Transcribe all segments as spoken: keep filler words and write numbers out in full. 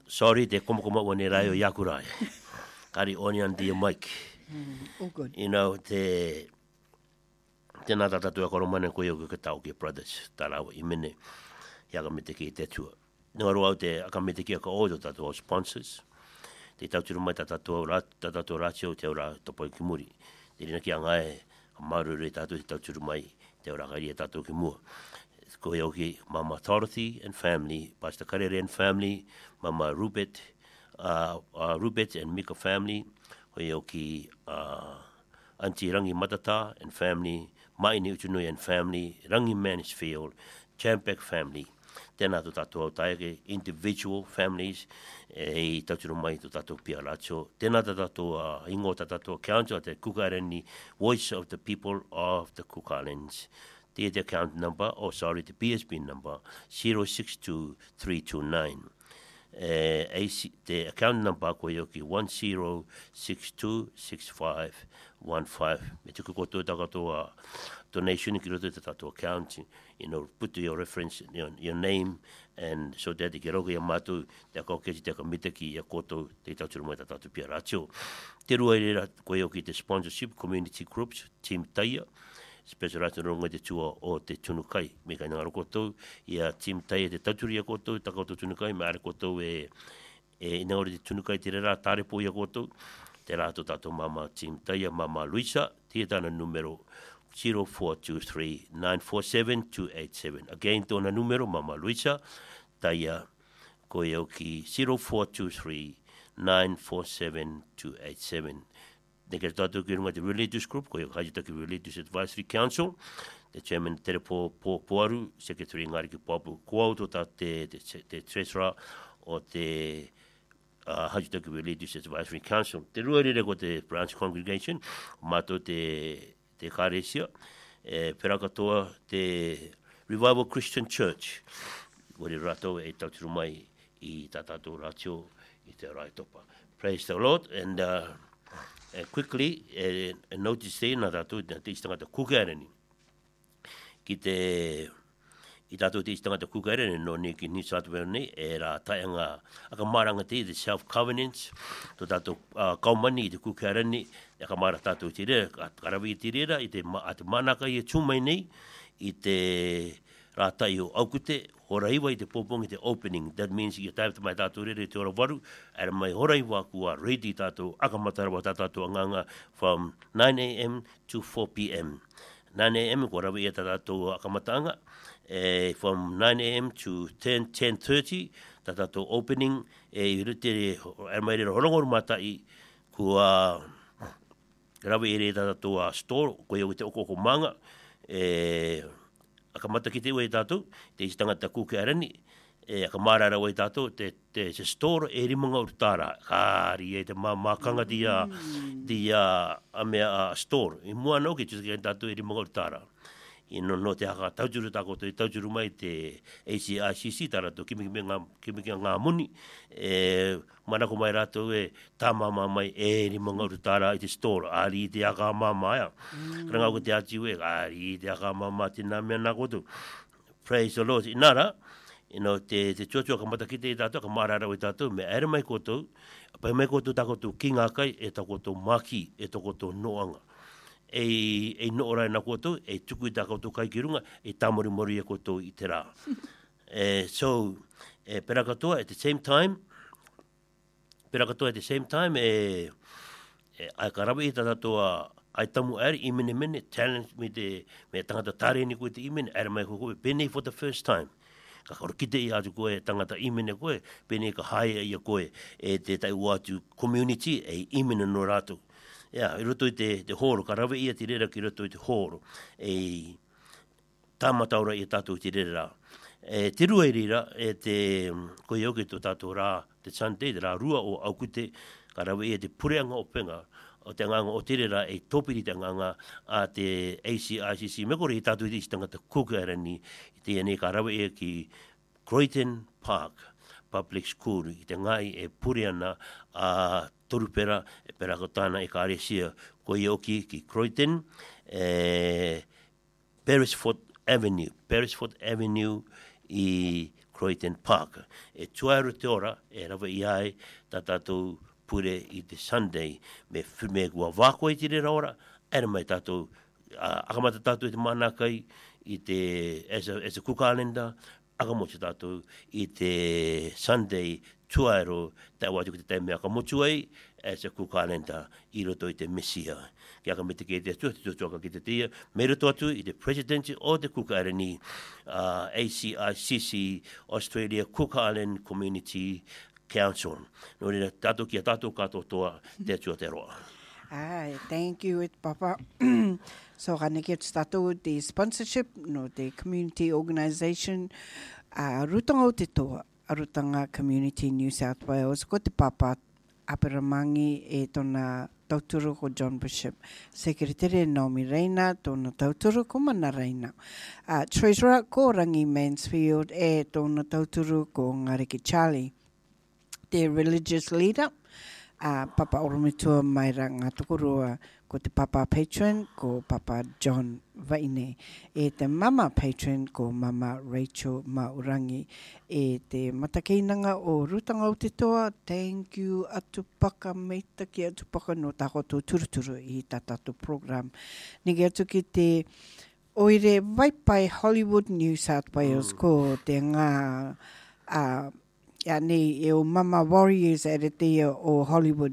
sorry, te komokoma wane rai o yakurai. Kari onion dia Mike. Oh, good. You know, te te nā tātou e koromane koe o ke tau ke brothers, tā rawa i mene, iaga me te ki te tua. Nā roa au te aka me te ki aka odo tātou o sponsors, te tauturu mai tātou tātou rātio te ora topoi ki muri. Te rina ki angae, a maru re tātou te tauturu mai, te ora kari e tātou ki mua. Koe au ki Mama Dorothy and family, Pastor Karere and family, Mama Rupert, uh, uh, Rupert and Mika family, koe au ki uh, Auntie Rangi Matata and family, Maini Utunui and family, Rangi Mansfield, Champek family. Tēnā tu tātou au taeke, individual families, e tauturu mai tu tātou pia rātio. Tēnā tu tātou uh, ingo ta tātou account, te Cook Island Voice of the People of the Cook Islands. The account number, or sorry, the B S B number, zero six two three two nine. Uh, the account number koe yoki one zero six two six five one five. Me tuku koto tākatoa donation ki roto te tātou account, you know, put your reference, your, your name, and so that te ke roke ia mātou, te akau kesi te akamita ki ia koto te tauturu mai tātou pia rātio. Te rua i rera koe yoki te sponsorship community groups, Team Taia, special rātou ronga te tua o te tunukai. Me kai ngaro kotou, ia Team Taia te tauturi ia kotou, takautou tunukai, me are kotou e, e ina ori te tunukai te rera, tārepo ia kotou, te rātou tātou mama Team Taia, Mama Luisa, te tāna numero zero four two three nine four seven two eight seven. Again, tōna numero, Mama Luisa, Taia, koe au ki zero four two three nine four seven two eight seven. Neke tātou ki runga te Religious Group, koe au haji taki Religious Advisory Council, the Chairman Tere Po Poaru, Secretary Ngari ki Poapu, ko au tō tā te, te, te Treasurer o te uh, haji taki Religious Advisory Council. Te rua rere ko te Branch Congregation, mātou te te kāresia, e pera katoa te Revival Christian Church. Wari rato e tauturu mai i tātātou rātio i te rai topa. Praise the Lord, and uh, uh, quickly, uh, notice te nā tātou te istangata kukarani. Ki te, i tātou te istangata kukarani, no ni ki New South Wales nei, e rā taianga, aka maranga te, the self-covenants, to tātou uh, kaumani i te kukarani, e ka mara tātou te rea, karawi i te rea, i te, a te manaka i e tūmai nei, i te rātai o aukute, horaiwa i te pōpongi te opening. That means i te mai tātou rea te ora waru, ara mai horaiwa kua ready tātou, akamatarawa tātou anganga from nine a m to four p m nine a m kua rawi i tātou akamatanga, eh, from nine a m to ten, ten thirty, tātou opening, e i rute, ara mai rera horongoru matai, kua rawe ere tātou a store, koe au te okoko manga, e, akamata ki te ue tātou, te isi tangata kuke arani, e akamara rawe tātou, te, te se store e rimanga urutara, kāri e te mākanga di a, di a, a mea a store, i mua nau ke tuski tātou e rimanga urutara. I no, no te haka tauturu tāko, te tauturu mai te A C I C C tārato, kimiki ngā, kimiki ngā muni, e, manako mai rātou e tāmama mai e rimanga urutara i te store, ari i te aka mama aia. Mm. Karanga ko te ati ue, ari i te aka mama te nā mea nā koto. Praise the Lord. I nara, you know, te, te tuatua ka matakite i tātou, ka marara i tātou, me aere mai koto, pai mai koto tā koto ki ngā kai, e tā koto maki, e tā koto noanga. E, e no ora na koto, e tuku i tā koto kai ki runga, e tāmori mori e koto i te rā. e, so, e, pera katoa, at the same time, pera katoa at the same time, e, e ai karawa i tā tātoa, ai tamu ari i mene mene, challenge me te, me tangata tare ni koe te i mene, ara mai koe, pene for the first time. Ka karo kite i atu koe, tangata i mene koe, pene ka haia i a koe, e te tai watu community, e i mene no rātou. Ia, i roto i te, te horo, ka rawe ia te rera ki roto i te horo, e tāmataura i tātou te rera. E te rua i rira, e te koe au ki tō tātou rā, te Sunday, te rā rua o aukute, ka rawe ia te pureanga o penga, o te nganga o te rera, e tōpiri te nganga a te A C I C C, me kore i tātou i te istangata kukarani, i te ane ka rawe ia ki Croydon Park Public School, i te ngai e pureana a torupera, e pera ko tāna e kāresia koe oki ki Croydon, e Beresford Avenue, Beresford Avenue i Croydon Park. E tuaru te ora, e rawa i ai, ta tātou pure i te Sunday, me me kua wākoa i tire raora, ere mai tātou, uh, akamata tātou i te manakai, i te, as a, as a cook calendar, akamotu tātou i te Sunday tuaero, te awatu ki te teimea akamotu ai, as a cook calendar, i roto i te Mesia. Ki akamete ki te atua, te tuatoaka ki te tia, me roto atu i te Presidency o te Cook Island uh, A C I C C, Australia Cook Island Community Council. Nō reira, tātou ki a tātou kātou toa, te atua te roa. Ai, thank you, it Papa. So, gana ki tātou the sponsorship no the community organisation uh, rutanga o te toa, a rutanga Community New South Wales, ko te Papa Apiramangi e tona tauturu ko John Bishop, Secretary Naomi Reina, tona tauturu ko Mana Reina. Uh, Treasurer ko Rangi Mansfield e tona tauturu ko Ngariki Charlie. The religious leader, uh, Papa Oromitua Maira Ngatukurua, ko te Papa Patron, ko Papa John Vaine, e te Mama Patron, ko Mama Rachel Maurangi, e te matakeinanga o Rutanga o te toa, thank you atu paka meita ki atu paka no takoto turuturu i tatatu program. Nige atu ki te oire Waipai Hollywood New South Wales, mm. ko te ngā uh, ia nei e o Mama Warriors ere te o Hollywood,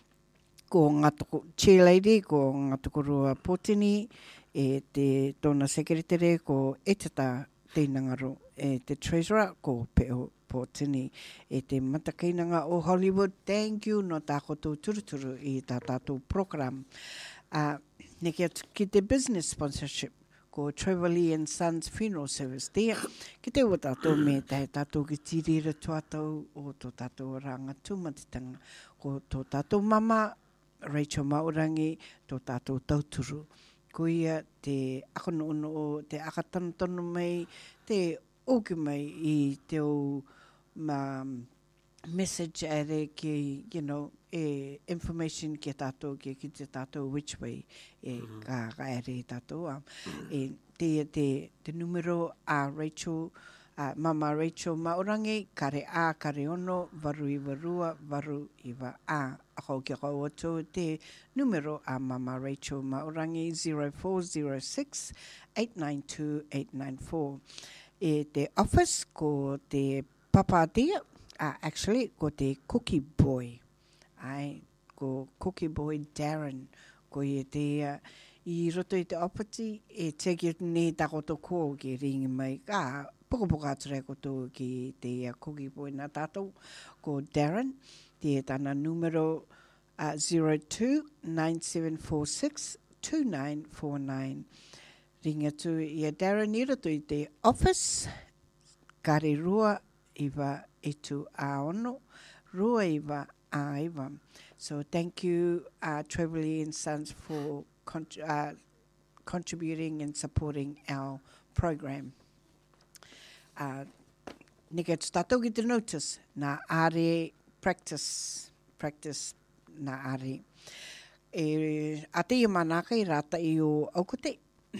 ko ngatuku cheerleader, ko ngatukuru Potini, e te tona secretary, ko etata te nangaro, e te treasurer, ko Peo Potini, e te matakainanga o Hollywood, thank you no tākoto turuturu i tā tātou program. Uh, Neki atu ki te business sponsorship, ko Trevelyan and Sons Funeral Service there. Ki te ua tātou me tae tātou ki tirira tuatau o tō tātou ranga tūmatitanga, ko tō tātou mama, Rachel Maurangi, tō tātou tauturu. Ko ia te akono o te akatanotono mai, te oki mai i te o ma, message ere ki, you know, e information ki tātou, ki, ki te tātou which way e mm-hmm. ka, ka ere tātou. Um, e te, te, te numero a Rachel, uh, Mama Rachel Maurangi, kare a, kare ono, varu i varua, varu i va a. Ako ki ako atu te numero a Mama Rachel Maurangi, zero four zero six eight nine two eight nine four. E te office ko te Papa Dia, uh, actually ko te Cookie Boy. Ai, ko Cookie Boy Darren, ko i te uh, i roto i te opati, e teki ne takoto ko ki ringi mai, ka poko poko ature koto ki te uh, Cookie Boy na tātou, ko Darren, te tana numero uh, zero two nine seven four six two nine four nine. Ringa tu i a Darren i roto i te office, kare rua iwa etu a ono, rua iwa a iwa. So thank you, uh, Trevelyan and Sons, for con uh, contributing and supporting our program. Uh, Nika tātou ki te notice, nā are practice, practice nā are. E, a te i manaka i rata i o aukote,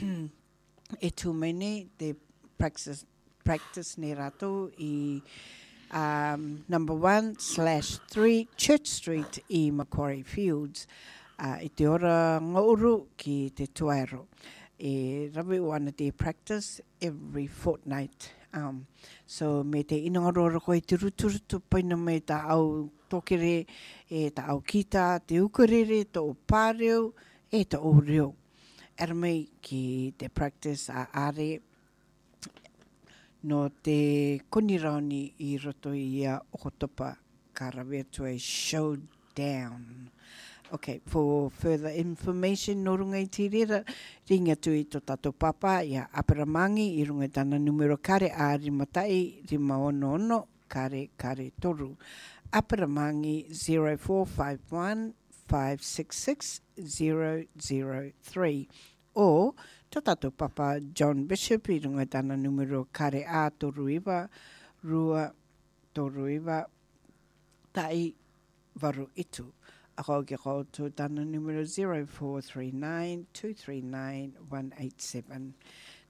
e tū mene te practice, practice ne rato i um, number one slash three Church Street i Macquarie Fields. Uh, I te ora ngauru ki te tuaero. E rawe o ana te practice every fortnight. Um, so me te inangaro koe te ruturutu paina me ta au tokere, e ta au kita, te ukurere, ta o pāreo, e ta o reo. Era mei ki te practice a are no te koniraoni i roto i a okotopa ka rawe atu e showdown. Okay, for further information, no runga i tirera, ringa tu i to tato papa, ia Apiramangi, i runga tana numero kare a rimatai, rima ono ono, kare kare toru. Apiramangi zero four five one five six six zero zero three. O, to tato papa John Bishop, i runga tana numero kare a toru iwa, rua toru iwa, tai varu itu. Ako ki ko to tana numero zero four three nine two three nine one eight seven.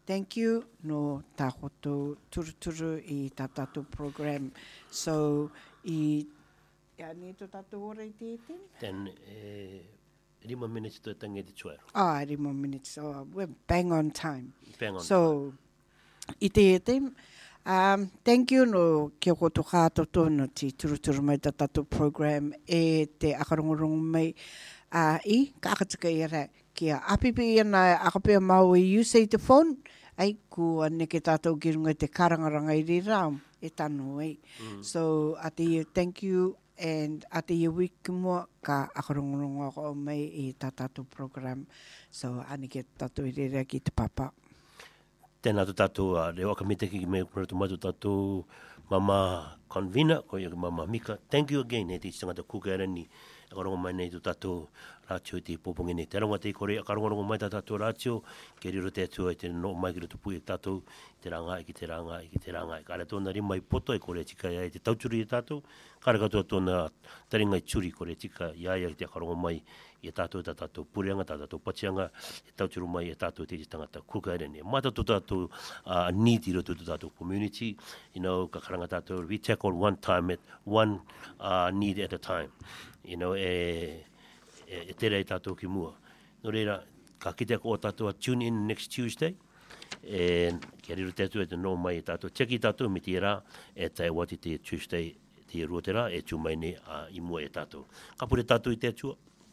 thank you no takoto turuturu i tātātou program. So, i ia ni to tātou ora i te te? Then, eh, lima minutes to tangi te tuaru. Ah, lima minutes. Oh, we're bang on time. Bang on so, i te te, um, thank you no kia koto kātoto no te turuturu mai tātātou program e te akarongorongo mai uh, i ka akatika i rai. Kia apipi ana akapea mau i you say the phone, ai kua neke tātou ki runga te karangaranga i rira e tano ai. Mm. So, ate i thank you and ate i wiki mua ka akarongorongo ako mai i tā tātou program. So, anike tātou i rira ki te papa. Tēnā tu tātou, uh, reo akamite ki me kura tu matu tātou mama convener, ko ia mama Mika. Thank you again, he te tangata kukera ni akarongo mai nei tu tātou rātio te popongi nei. Te aronga te kore, akarongo mai tā tātou rātio, ke riro te atua e te no mai kira tupu e tātou, te ranga, i ki te ranga, i ki te ranga. Ka rea tōna rima i poto e kore tika ia e te tauturi e tātou, ka rea katoa tōna taringa i turi kore tika ia ia ki te akarongo mai i tātou, tā tātou pureanga, tā tātou pachianga, e tauturu mai e tātou te tangata kukaere nei. Mata tō tātou uh, need i roto tō tātou community, you know, ka karanga tātou, we tackle one time at, one uh, need at a time. You know, e, e, e tere i tātou ki mua. No reira, ka kite ko o tātou a tune in next Tuesday, e kia riru te atu e te no mai e tātou. Teki tātou mi tira e tai wati te Tuesday, te ruotera, e tu mai ne uh, i mua e tātou. Ka pure tātou i te atua,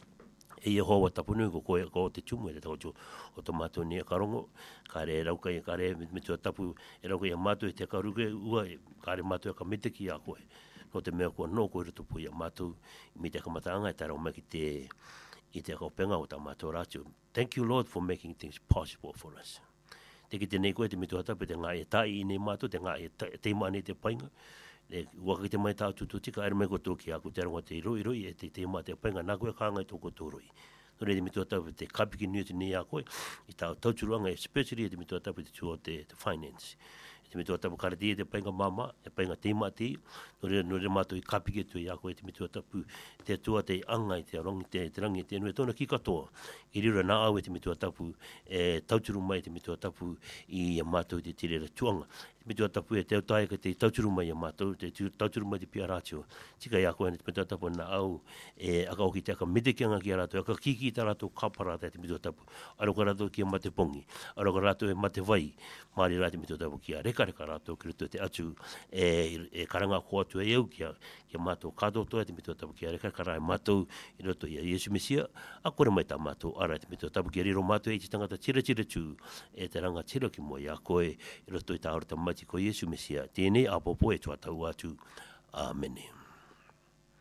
e Yehova tapunu ko koe ko te tumu e te tau o to mātou ni e karongo, ka re rauka i ka re me tua tapu e rauka i a mātou e te karuke ua, ka re mātou e ka mete ki a koe. No te mea kua no koe rutupu i a mātou, mi te kamataanga e tarau mai ki te, i te kaupenga o ta mātou rātiu. Thank you Lord for making things possible for us. Te ki te nei koe te me tua tapu te ngā e tai i nei mātou, te ngā e teima nei te painga, e waka te mai tātu tu tika aere mai koto ki aku te aronga te roi roi e te te ma te painga nā koe kāngai tō koto roi. No re te mitua tapu te kapiki niu te nei a koe, i tāu tauturuanga, especially e te mitua tapu te tuo te, te finance. Te mitua tapu karati e te painga mama, e painga te ima te, no re, no re mātou i kapiki tu i a koe te mitua tapu te tua te angai, te arongi, te, te rangi, te nue tōna ki katoa. I rira nā au e te mitua tapu, e tauturu mai te mitua tapu i a mātou te tirera tuanga. Me tua tapu e te autai ka te tauturu mai a mātou, te tauturu mai te pia rātio. Tika i a koe te me tua tapu na au e aka oki te aka metekianga ki a rātou, aka kiki ta rātou kaparata te me tua tapu. Aroka rātou ki a mate pongi, aroka rātou e mate vai, maari rātou me tua tapu ki a reka reka rātou ki ruto te atu e, e karanga ko atu e eu ki a, ki a mātou kātoto e te me tua tapu ki a reka reka mātou i roto i a Iesu Mesia, a kore mai tā mātou ara te me tua tapu ki a riro mātou e te tangata tira tira tū e te ranga tira ki mo i a koe i roto i tā orata mai ko Iesu Mesia. Tēnei apopo e tuatau atu. Amen.